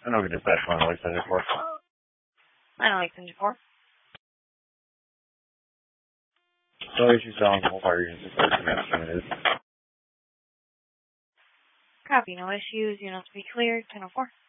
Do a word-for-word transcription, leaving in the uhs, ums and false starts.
I know we can dispatch one like Center four. I don't like Center four. No issues on the whole fire unit is. Copy, no issues. Units be cleared. ten oh four.